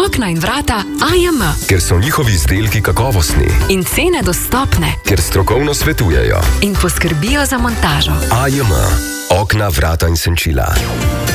Okna in vrata AJM. Ker so njihovi izdelki kakovostni. In cene dostopne. Ker strokovno svetujejo. In poskrbijo za montažo. AJM. Okna, vrata in senčila.